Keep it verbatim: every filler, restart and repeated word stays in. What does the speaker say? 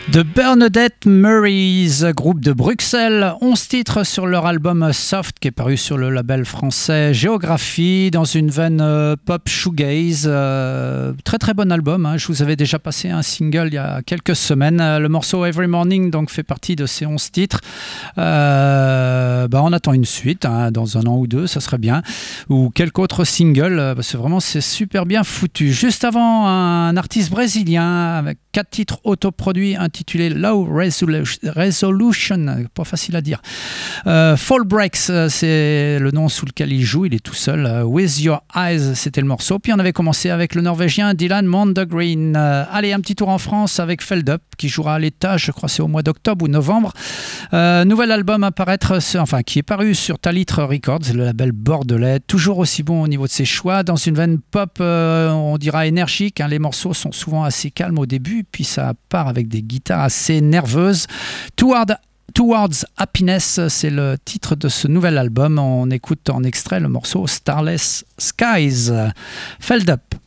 The Bernadette Murray's, groupe de Bruxelles, onze titres sur leur album Soft qui est paru sur le label français Géographie dans une veine euh, pop shoegaze. Euh, très très bon album, hein. Je vous avais déjà passé un single il y a quelques semaines. Le morceau Every Morning donc fait partie de ces onze titres. Euh, bah, on attend une suite, hein, dans un an ou deux, ça serait bien. Ou quelques autres singles, parce que vraiment c'est super bien foutu. Juste avant, un artiste brésilien avec quatre titres autoproduits intitulés Low Resolution, pas facile à dire. Euh, Fall Breaks, c'est le nom sous lequel il joue, il est tout seul. Euh, With Your Eyes, c'était le morceau. Puis on avait commencé avec le Norvégien Dylan Mondegreen. Euh, allez, un petit tour en France avec Feld Up, qui jouera à l'étage, je crois que c'est au mois d'octobre ou novembre. Euh, nouvel album à paraître, enfin qui est paru sur Talitre Records, le label bordelais, toujours aussi bon au niveau de ses choix, dans une veine pop, euh, on dira énergique, hein. Les morceaux sont souvent assez calmes au début, puis ça part avec des guitares assez nerveuses. Toward Towards Happiness, c'est le titre de ce nouvel album. On écoute en extrait le morceau Starless Skies. Feld Up.